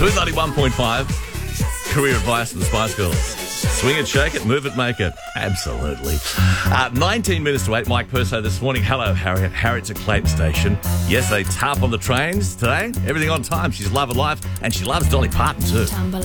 Smooth 91.5. Career advice from the Spice Girls. Swing it, shake it, move it, make it. Absolutely. 19 minutes to 8. Mike Perso this morning. Hello, Harriet. Harriet's at Clayton Station. Yes, they tough on the trains today. Everything on time. She's loving life, and she loves Dolly Parton too.